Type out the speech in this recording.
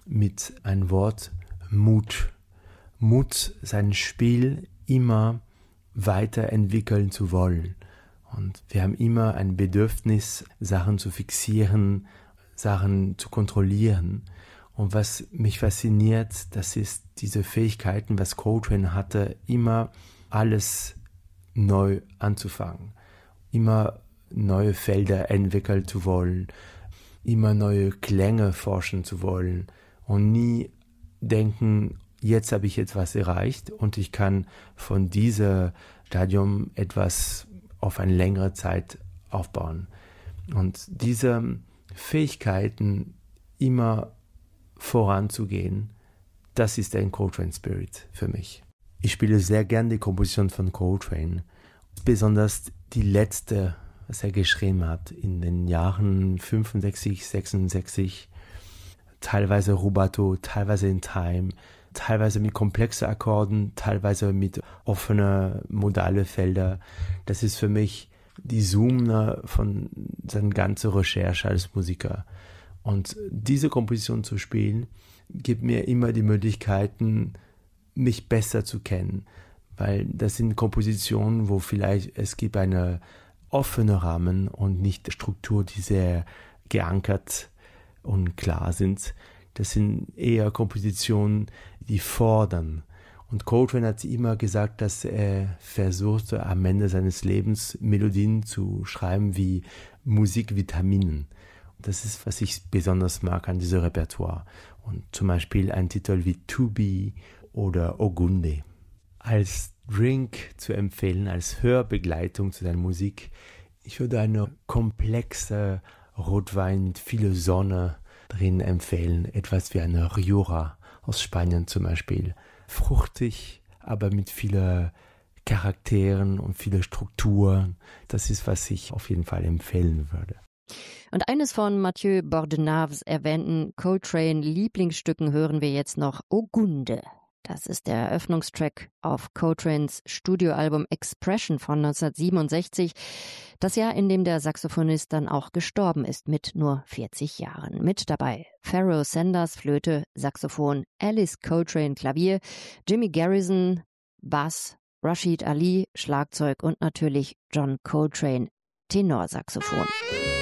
mit einem Wort Mut. Mut, sein Spiel immer weiterentwickeln zu wollen. Und wir haben immer ein Bedürfnis, Sachen zu fixieren, Sachen zu kontrollieren. Und was mich fasziniert, das ist diese Fähigkeiten, was Coltrane hatte, immer alles neu anzufangen, immer neue Felder entwickeln zu wollen, immer neue Klänge forschen zu wollen und nie denken, jetzt habe ich etwas erreicht und ich kann von diesem Stadium etwas auf eine längere Zeit aufbauen. Und diese Fähigkeiten, immer voranzugehen, das ist ein Coltrane Spirit für mich. Ich spiele sehr gern die Komposition von Coltrane, besonders die letzte, was er geschrieben hat in den Jahren 65, 66, teilweise Rubato, teilweise in Time, teilweise mit komplexen Akkorden, teilweise mit offenen modalen Feldern. Das ist für mich die Summe von seiner ganzen Recherche als Musiker. Und diese Komposition zu spielen, gibt mir immer die Möglichkeiten, mich besser zu kennen. Weil das sind Kompositionen, wo vielleicht es gibt eine offene Rahmen und nicht Struktur, die sehr geankert und klar sind. Das sind eher Kompositionen, die fordern. Und Coltrane hat immer gesagt, dass er versuchte, am Ende seines Lebens Melodien zu schreiben wie Musikvitaminen. Das ist, was ich besonders mag an diesem Repertoire. Und zum Beispiel ein Titel wie To Be oder Ogunde. Als Drink zu empfehlen, als Hörbegleitung zu deiner Musik, ich würde eine komplexe Rotwein mit viel Sonne drin empfehlen. Etwas wie eine Rioja aus Spanien zum Beispiel. Fruchtig, aber mit vielen Charakteren und vielen Strukturen. Das ist, was ich auf jeden Fall empfehlen würde. Und eines von Mathieu Bordenave erwähnten Coltrane-Lieblingsstücken hören wir jetzt noch, Ogunde. Das ist der Eröffnungstrack auf Coltranes Studioalbum Expression von 1967, das Jahr, in dem der Saxophonist dann auch gestorben ist mit nur 40 Jahren. Mit dabei Pharoah Sanders, Flöte, Saxophon, Alice Coltrane, Klavier, Jimmy Garrison, Bass, Rashid Ali, Schlagzeug und natürlich John Coltrane, Tenorsaxophon.